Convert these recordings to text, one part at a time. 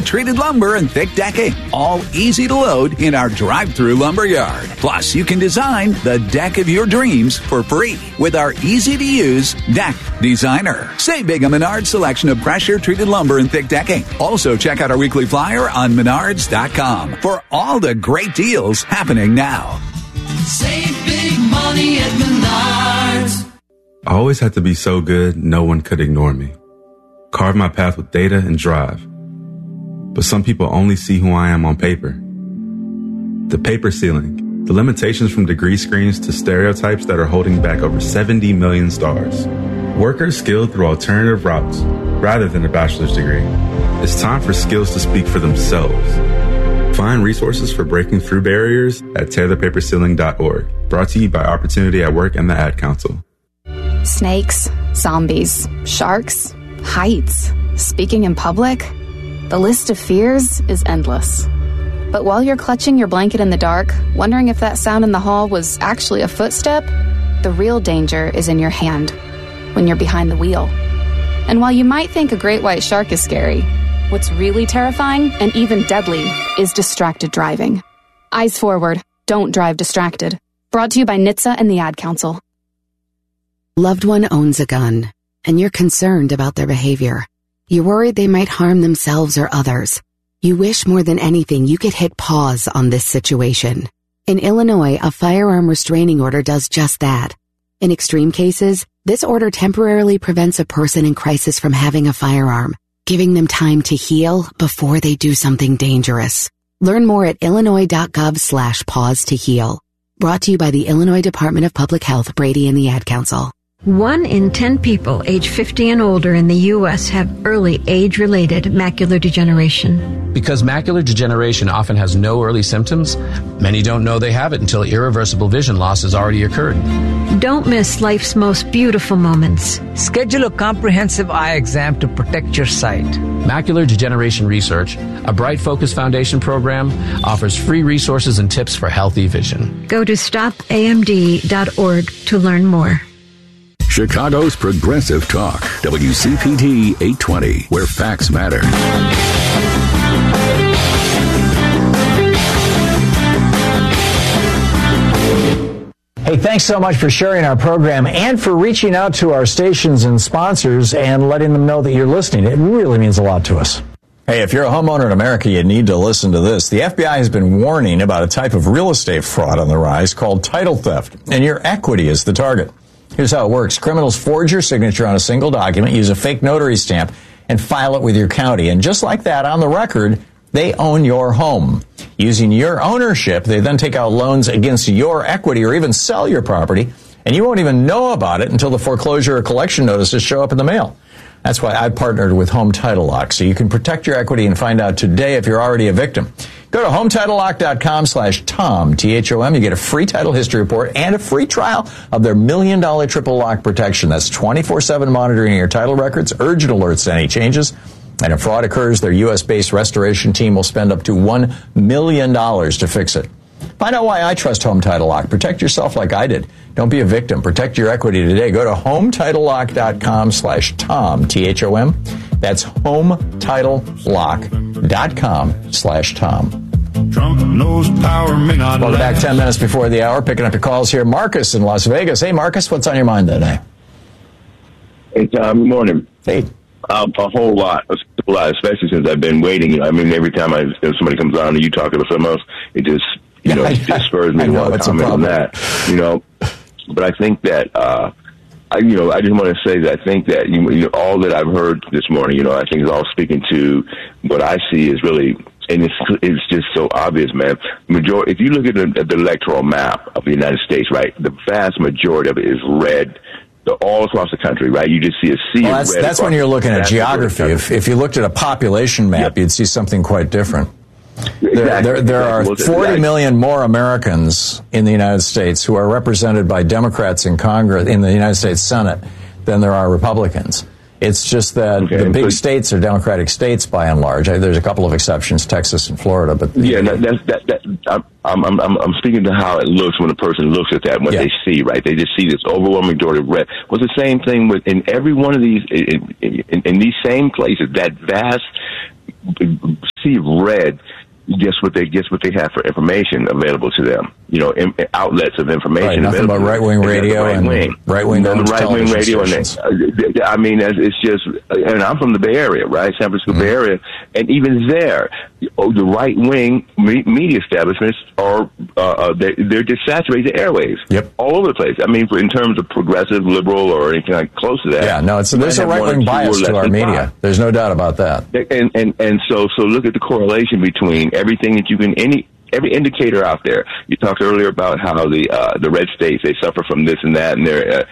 treated lumber and thick decking, all easy to load in our drive-through lumber yard. Plus, you can design the deck of your dreams for free with our easy-to-use Deck Designer. Save big on Menards' selection of pressure-treated lumber and thick decking. Also, check out our weekly flyer on Menards.com for all the great deals happening now. Save big money at Menards. I always had to be so good, no one could ignore me. Carve my path with data and drive. But some people only see who I am on paper. The paper ceiling, the limitations from degree screens to stereotypes that are holding back over 70 million stars. Workers skilled through alternative routes rather than a bachelor's degree. It's time for skills to speak for themselves. Find resources for breaking through barriers at tearthepaperceiling.org. Brought to you by Opportunity at Work and the Ad Council. Snakes, zombies, sharks, heights, speaking in public. The list of fears is endless. But while you're clutching your blanket in the dark, wondering if that sound in the hall was actually a footstep, the real danger is in your hand, when you're behind the wheel. And while you might think a great white shark is scary, what's really terrifying and even deadly is distracted driving. Eyes forward, don't drive distracted. Brought to you by NHTSA and the Ad Council. Loved one owns a gun, and you're concerned about their behavior. You're worried they might harm themselves or others. You wish more than anything you could hit pause on this situation. In Illinois, a firearm restraining order does just that. In extreme cases, this order temporarily prevents a person in crisis from having a firearm, giving them time to heal before they do something dangerous. Learn more at illinois.gov/pause to heal. Brought to you by the Illinois Department of Public Health, Brady and the Ad Council. 1 in 10 people age 50 and older in the U.S. have early age-related macular degeneration. Because macular degeneration often has no early symptoms, many don't know they have it until irreversible vision loss has already occurred. Don't miss life's most beautiful moments. Schedule a comprehensive eye exam to protect your sight. Macular Degeneration Research, a Bright Focus Foundation program, offers free resources and tips for healthy vision. Go to stopamd.org to learn more. Chicago's Progressive Talk, WCPT 820, where facts matter. Hey, thanks so much for sharing our program and for reaching out to our stations and sponsors and letting them know that you're listening. It really means a lot to us. Hey, if you're a homeowner in America, you need to listen to this. The FBI has been warning about a type of real estate fraud on the rise called title theft, and your equity is the target. Here's how it works. Criminals forge your signature on a single document, use a fake notary stamp, and file it with your county. And just like that, on the record, they own your home. Using your ownership, they then take out loans against your equity or even sell your property, and you won't even know about it until the foreclosure or collection notices show up in the mail. That's why I partnered with Home Title Lock, so you can protect your equity and find out today if you're already a victim. Go to HomeTitleLock.com/Tom, T-H-O-M. You get a free title history report and a free trial of their $1 million triple lock protection. That's 24/7 monitoring your title records, urgent alerts to any changes. And if fraud occurs, their U.S.-based restoration team will spend up to $1 million to fix it. Find out why I trust Home Title Lock. Protect yourself like I did. Don't be a victim. Protect your equity today. Go to HomeTitleLock.com/Tom, T-H-O-M. That's HomeTitleLock.com/Tom. Trump knows power may not Welcome back, 10 minutes before the hour. Picking up your calls here. Marcus in Las Vegas. Hey, Marcus, what's on your mind today? Hey, Tom. Good morning. Hey. A whole lot, especially since I've been waiting. I mean, every time if somebody comes on and you talk about something else, it just, it just spurs me to want to comment on that, But I think that, I just want to say that I think that, all that I've heard this morning, I think is all speaking to what I see is really, and it's just so obvious, man. If you look at the electoral map of the United States, right, the vast majority of it is red. All across the country, right? You just see a sea of red. That's when you're looking at geography. If you looked at a population map, you'd see something quite different. There are 40 million more Americans in the United States who are represented by Democrats in Congress, in the United States Senate, than there are Republicans. It's just that the big states are Democratic states by and large. There's a couple of exceptions, Texas and Florida, but I'm speaking to how it looks when a person looks at that, what they see, right? They just see this overwhelming majority of red. Well, the same thing in every one of these, in these same places, that vast sea of red, guess what they have for information available to them. Outlets of information. Right, nothing but right-wing radio and right-wing radio. It's just, and I'm from the Bay Area, right? San Francisco Bay Area. And even there, the right-wing media establishments they're just saturated the airwaves. Yep. All over the place. I mean, in terms of progressive, liberal, or anything like close to that. Yeah, no, there's a right-wing bias to our media. There's no doubt about that. And so look at the correlation between everything that you can, every indicator out there. You talked earlier about how the red states, they suffer from this and that, and their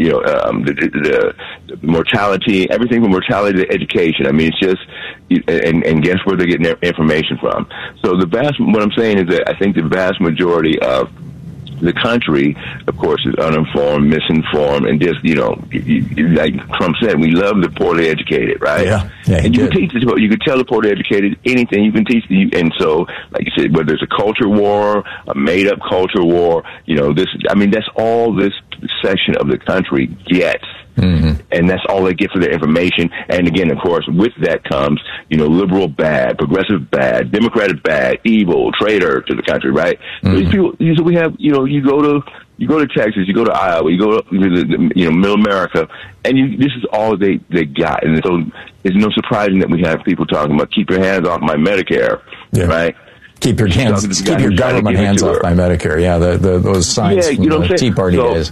the mortality, everything from mortality to education. I mean, it's just, and guess where they're getting their information from. So what I'm saying is that I think the vast majority of the country, of course, is uninformed, misinformed, and just, like Trump said, we love the poorly educated, right? Yeah, and you can tell the poorly educated anything. You can teach and so, like you said, whether it's a culture war, a made-up culture war, that's all this section of the country gets. Mm-hmm. And that's all they get for their information. And again, of course, with that comes, liberal bad, progressive bad, Democratic bad, evil, traitor to the country, right? Mm-hmm. So these people, so we have, you go to Texas, you go to Iowa, you go to Middle America, and this is all they got. And so it's no surprising that we have people talking about keep your hands off my Medicare, right? Keep your government hands off my Medicare. Yeah, those signs from the Tea Party days.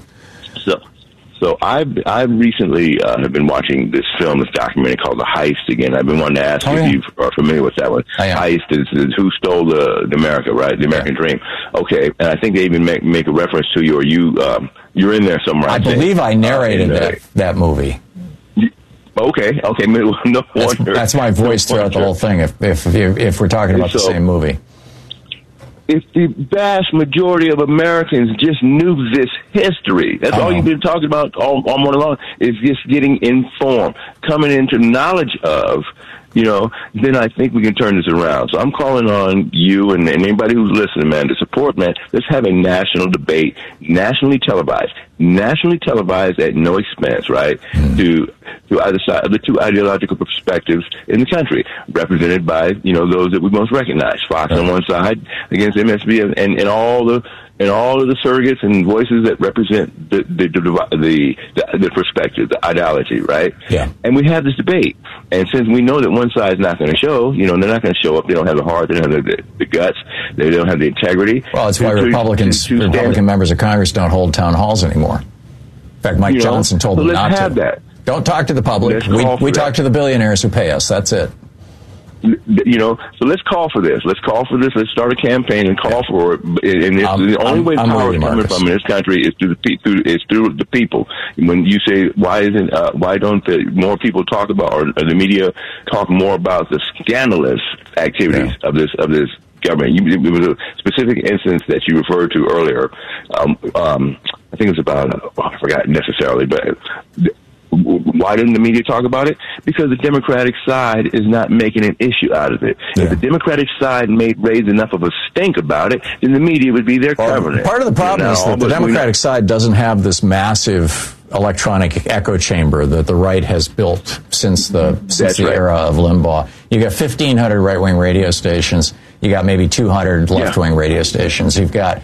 So I recently have been watching this documentary called The Heist again. I've been wanting to ask if you are familiar with that one. Heist is Who Stole the America, right? The American Dream. Okay, and I think they even make a reference to you, or you're in there somewhere. I believe I narrated that movie. Okay. No wonder. That's my voice throughout the whole thing. If we're talking about the same movie. If the vast majority of Americans just knew this history, that's all you've been talking about all morning long, is just getting informed, coming into knowledge of, then I think we can turn this around. So I'm calling on you and anybody who's listening, man, to support, man. Let's have a national debate, nationally televised at no expense, right? To either side of the two ideological perspectives in the country, represented by those that we most recognize. Fox on one side against MSB, and all of the surrogates and voices that represent the perspective, the ideology, right? Yeah. And we have this debate, and since we know that one side is not going to show, they're not going to show up. They don't have the heart. They don't have the guts. They don't have the integrity. Well, it's why Republican members of Congress don't hold town halls anymore. In fact, Mike Johnson told them not to. Have that. Don't talk to the public. We talk to the billionaires who pay us. That's it. So let's call for this. Let's start a campaign and call for it. And the only way power is coming from in this country is through the people. When you say why don't more people talk about, or the media talk more about the scandalous activities of this government? It was a specific instance that you referred to earlier. I think it was about I forgot necessarily, but. Why didn't the media talk about it? Because the Democratic side is not making an issue out of it. Yeah. If the Democratic side raised enough of a stink about it, then the media would be there covering it. Part of the problem is that the Democratic side doesn't have this massive electronic echo chamber that the right has built since the era of Limbaugh. You got 1,500 right-wing radio stations. You got maybe 200 left-wing radio stations. You've got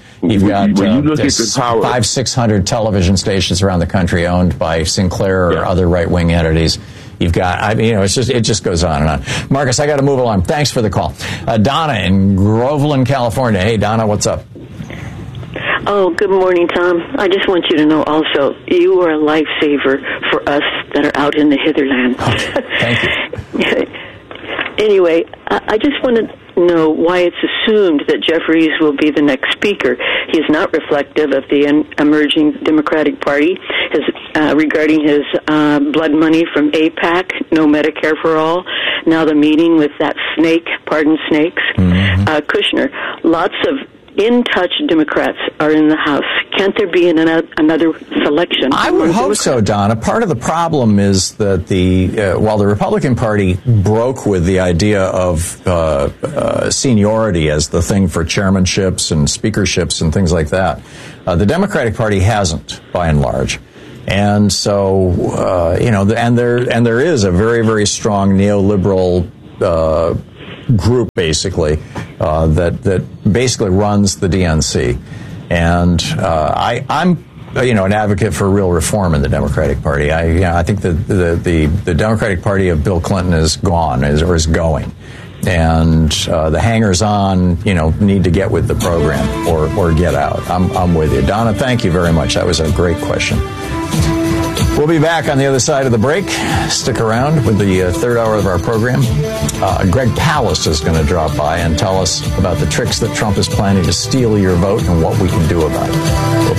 500-600 television stations around the country owned by Sinclair or other right-wing entities. You've got, it just goes on and on. Marcus, I got to move along. Thanks for the call. Donna in Groveland, California. Hey, Donna, what's up? Oh, good morning, Tom. I just want you to know also, you are a lifesaver for us that are out in the hitherland. Thank you. Anyway, I just want to know why it's assumed that Jeffries will be the next speaker. He is not reflective of the emerging Democratic Party regarding his blood money from AIPAC, no Medicare for all. Now the meeting with that snake, pardon snakes, Kushner. Lots of in-touch Democrats are in the House. Can't there be another selection? I would hope so, Donna. Part of the problem is that while the Republican Party broke with the idea of seniority as the thing for chairmanships and speakerships and things like that, the Democratic Party hasn't, by and large. And so, and there is a very, very strong neoliberal group basically that basically runs the DNC, and I'm an advocate for real reform in the Democratic Party. I think that the Democratic Party of Bill Clinton is gone, or is going. And the hangers-on, need to get with the program or get out. I'm with you. Donna, thank you very much. That was a great question. We'll be back on the other side of the break. Stick around with the third hour of our program. Greg Palast is going to drop by and tell us about the tricks that Trump is planning to steal your vote and what we can do about it. We'll